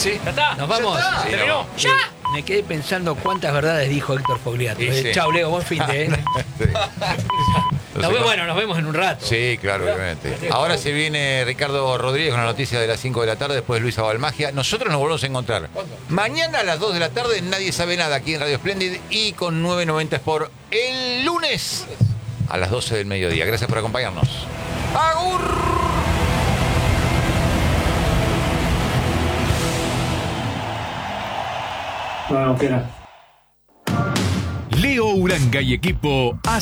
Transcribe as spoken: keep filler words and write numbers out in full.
Sí. ¿Ya está? Nos vamos. Ya está. Sí, ¿Terminó? no. ¡Ya! Me quedé pensando cuántas verdades dijo Héctor Fogliato. Sí, Eh, sí. Chau, Leo, buen fin de. ¿eh? Sí. Nos vemos, bueno, nos vemos en un rato. Sí, claro, obviamente. Ahora se viene Ricardo Rodríguez con la noticia de las cinco de la tarde, después Luisa Balmagia. Nosotros nos volvemos a encontrar. Mañana a las dos de la tarde, Nadie Sabe Nada, aquí en Radio Splendid y con nueve noventa Sport el lunes a las doce del mediodía. Gracias por acompañarnos. ¡Agur! Bueno, espera. Leo Uranga y equipo